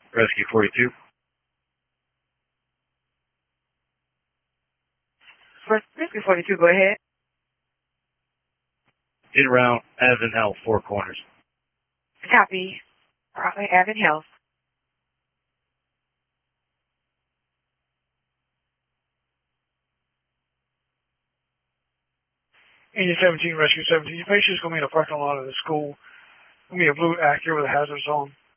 Rescue 42. Rescue 42, go ahead. In route, Advent Health, Four Corners. Copy. Advent Health. Indian 17, Rescue 17. Your patient is going to be in the parking lot of the school. Going to be a blue Acura with a hazards on.